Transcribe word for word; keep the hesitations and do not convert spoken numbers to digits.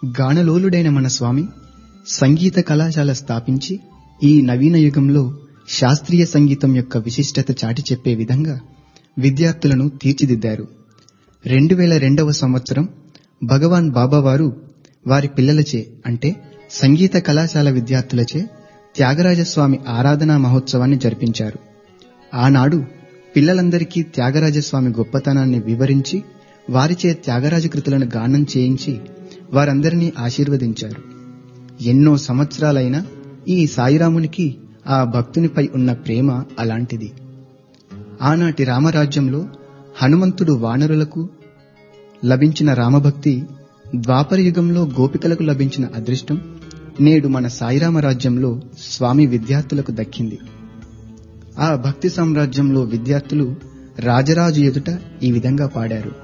గానలోలుడైన మన స్వామి సంగీత కళాశాల స్థాపించి ఈ నవీన యుగంలో శాస్త్రీయ సంగీతం యొక్క విశిష్టత చాటి చెప్పే విధంగా విద్యార్థులను తీర్చిదిద్దారు. రెండు వేల రెండవ సంవత్సరం భగవాన్ బాబావారు వారి పిల్లలచే అంటే సంగీత కళాశాల విద్యార్థులచే త్యాగరాజస్వామి ఆరాధనా మహోత్సవాన్ని జరిపించారు. ఆనాడు పిల్లలందరికీ త్యాగరాజస్వామి గొప్పతనాన్ని వివరించి వారిచే త్యాగరాజ కృతులను గానం చేయించి వారందరినీ ఆశీర్వదించారు. ఎన్నో సంవత్సరాలైనా ఈ సాయిరామునికి ఆ భక్తునిపై ఉన్న ప్రేమ అలాంటిది. ఆనాటి రామరాజ్యంలో హనుమంతుడు వానరులకు లభించిన రామభక్తి, ద్వాపర యుగంలో గోపికలకు లభించిన అదృష్టం నేడు మన సాయిరామరాజ్యంలో స్వామి విద్యార్థులకు దక్కింది. ఆ భక్తి సామ్రాజ్యంలో విద్యార్థులు రాజరాజు ఎదుట ఈ విధంగా పాడారు.